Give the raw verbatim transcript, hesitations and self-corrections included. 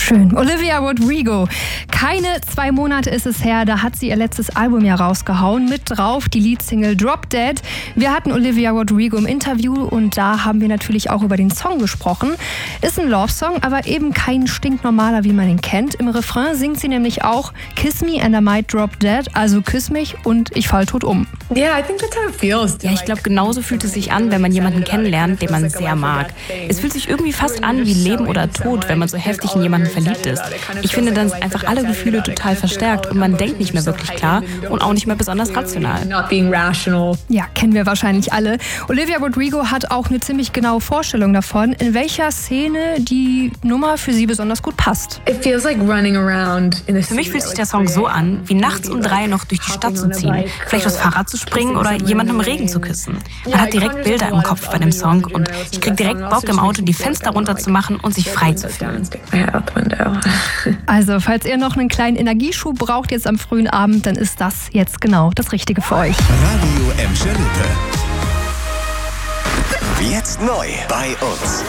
Schön. Olivia Rodrigo. Keine zwei Monate ist es her, da hat sie ihr letztes Album ja rausgehauen. Mit drauf die Leadsingle Drop Dead. Wir hatten Olivia Rodrigo im Interview und da haben wir natürlich auch über den Song gesprochen. Ist ein Love-Song, aber eben kein stinknormaler, wie man ihn kennt. Im Refrain singt sie nämlich auch Kiss me and I might drop dead, also küss mich und ich fall tot um. Ja, ich glaube, genauso fühlt es sich an, wenn man jemanden kennenlernt, den man sehr mag. Es fühlt sich irgendwie fast an wie Leben oder Tod, wenn man so heftig in jemanden verliebt ist. Ich finde, dann sind einfach alle Gefühle total verstärkt und man denkt nicht mehr wirklich klar und auch nicht mehr besonders rational. Ja, kennen wir wahrscheinlich alle. Olivia Rodrigo hat auch eine ziemlich genaue Vorstellung davon, in welcher Szene die Nummer für sie besonders gut passt. Für mich fühlt sich der Song so an, wie nachts um drei noch durch die Stadt zu ziehen, vielleicht aufs Fahrrad zu springen oder jemanden im Regen zu küssen. Man hat direkt Bilder im Kopf bei dem Song und ich krieg direkt Bock im Auto, die Fenster runterzumachen und sich frei zu fühlen. Also, falls ihr noch einen kleinen Energieschub braucht jetzt am frühen Abend, dann ist das jetzt genau das Richtige für euch. Radio Emscher Lippe. Jetzt neu bei uns.